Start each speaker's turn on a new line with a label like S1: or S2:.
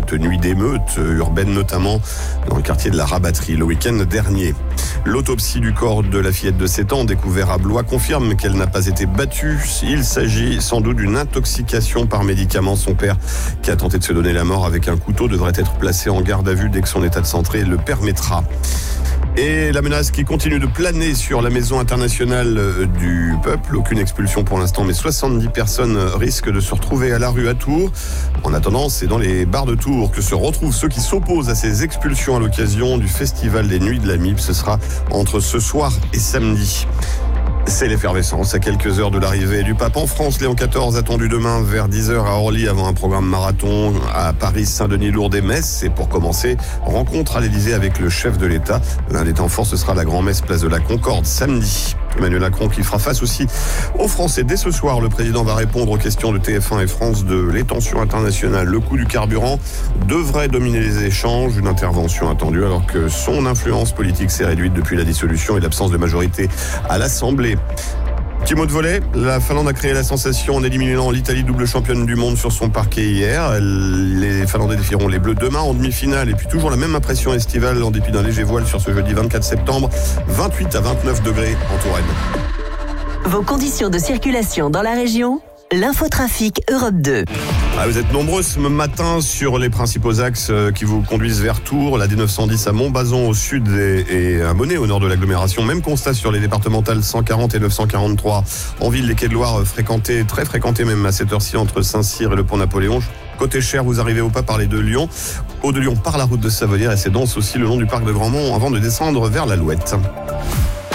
S1: cette nuit d'émeute urbaine, notamment dans le quartier de la Rabatterie le week-end dernier. L'autopsie du corps de la fillette de 7 ans, découvert à Blois, confirme qu'elle n'a pas été battue. Il s'agit sans doute d'une intoxication par médicaments. Son père, qui a tenté de se donner la mort avec un couteau, devrait être placé en garde à vue dès que son état de santé le permettra. Et la menace qui continue de planer sur la maison internationale du peuple. Aucune expulsion pour l'instant, mais 70 personnes risquent de se retrouver à la rue à Tours. En attendant, c'est dans les bars de Tours que se retrouvent ceux qui s'opposent à ces expulsions à l'occasion du Festival des Nuits de la MIP. Ce sera entre ce soir et samedi. C'est l'effervescence à quelques heures de l'arrivée du pape en France. Léon XIV attendu demain vers 10h à Orly avant un programme marathon à Paris, Saint-Denis, Lourdes et Metz. Et pour commencer, rencontre à l'Élysée avec le chef de l'État. L'un des temps forts, ce sera la grand-messe place de la Concorde samedi. Emmanuel Macron qui fera face aussi aux Français. Dès ce soir, le président va répondre aux questions de TF1 et France de les tensions internationales. Le coût du carburant devrait dominer les échanges. Une intervention attendue alors que son influence politique s'est réduite depuis la dissolution et l'absence de majorité à l'Assemblée. Petit mot de volley, la Finlande a créé la sensation en éliminant l'Italie, double championne du monde, sur son parquet hier. Les Finlandais défieront les Bleus demain en demi-finale. Et puis toujours la même impression estivale en dépit d'un léger voile sur ce jeudi 24 septembre. 28 à 29 degrés en Touraine.
S2: Vos conditions de circulation dans la région, l'infotrafic Europe 2.
S1: Vous êtes nombreux ce matin sur les principaux axes qui vous conduisent vers Tours. La D910 à Montbazon au sud et à Monet au nord de l'agglomération. Même constat sur les départementales 140 et 943. En ville, les quais de Loire fréquentés, très fréquentés même à cette heure-ci entre Saint-Cyr et le pont Napoléon. Côté Cher, vous arrivez au pas par les deux Lyon. Au de Lyon par la route de Savonnières et c'est dense aussi le long du parc de Grandmont avant de descendre vers l'Alouette.